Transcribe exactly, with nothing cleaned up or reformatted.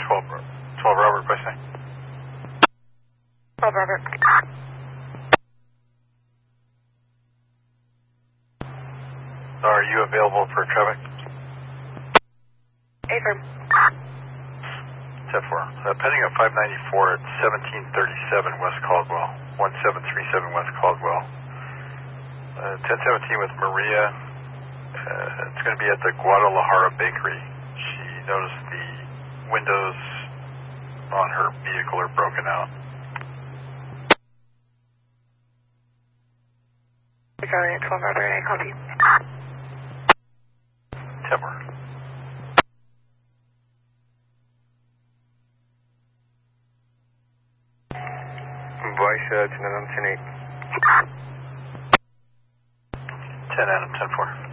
twelve, twelve Robert, by saying. twelve Robert. Are you available for traffic? Affirm. ten four. Uh, pending at five ninety-four at seventeen thirty-seven West Caldwell, one seven three seven West Caldwell. Uh, ten seventeen with Maria. Uh, it's going to be at the Guadalajara Bakery. She noticed the windows on her vehicle are broken out. Charlie at twelve Robert, I copy. ten four. Voice, uh, ten Adam, ten eight. ten Adam, ten four.